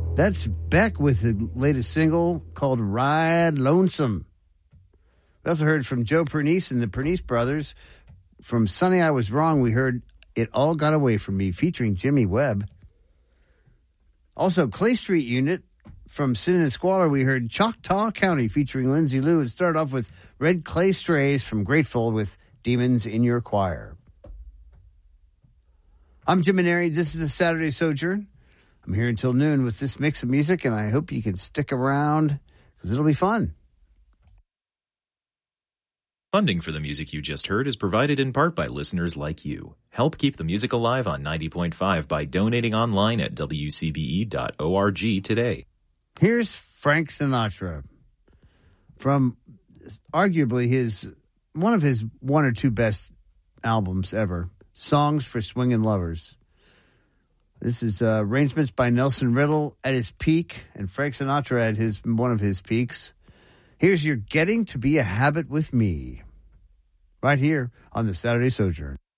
That's Beck with the latest single called Ride Lonesome. We also heard from Joe Pernice and the Pernice Brothers. From Sonny I Was Wrong, we heard It All Got Away From Me, featuring Jimmy Webb. Also, Clay Street Unit. From Sin and Squalor, we heard Choctaw County, featuring Lindsay Lou. And started off with Red Clay Strays from Grateful with Demons in Your Choir. I'm Jim Maneri. This is the Saturday Sojourn. I'm here until noon with this mix of music, and I hope you can stick around because it'll be fun. Funding for the music you just heard is provided in part by listeners like you. Help keep the music alive on 90.5 by donating online at wcbe.org today. Here's Frank Sinatra from arguably one of his one or two best albums ever, Songs for Swingin' Lovers. This is arrangements by Nelson Riddle at his peak, and Frank Sinatra at one of his peaks. Here's You're Getting to Be a Habit with Me, right here on the Saturday Sojourn.